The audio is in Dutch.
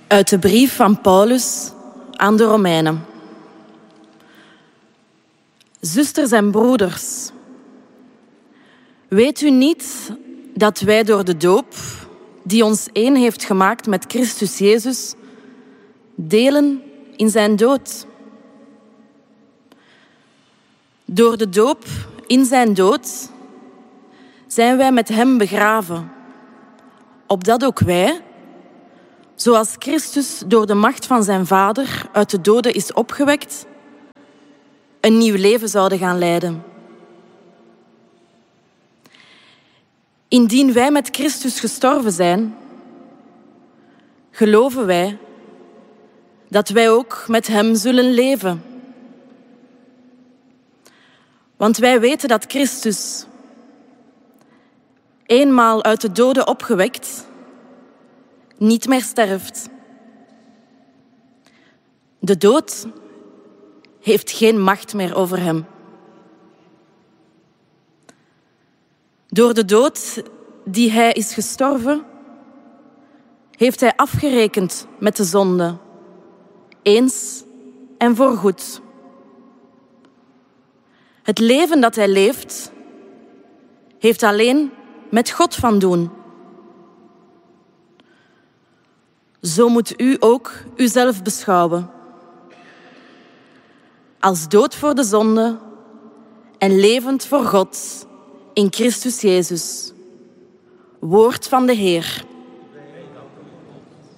Uit de brief van Paulus aan de Romeinen. Zusters en broeders, weet u niet dat wij door de doop, die ons één heeft gemaakt met Christus Jezus, delen in zijn dood? Door de doop in zijn dood zijn wij met hem begraven, opdat ook wij, zoals Christus door de macht van zijn Vader uit de doden is opgewekt, een nieuw leven zouden gaan leiden. Indien wij met Christus gestorven zijn, geloven wij dat wij ook met hem zullen leven. Want wij weten dat Christus, eenmaal uit de doden opgewekt, niet meer sterft. De dood heeft geen macht meer over hem. Door de dood die hij is gestorven, heeft hij afgerekend met de zonde, eens en voorgoed. Het leven dat hij leeft, heeft alleen met God van doen. Zo moet u ook uzelf beschouwen. Als dood voor de zonde en levend voor God in Christus Jezus. Woord van de Heer.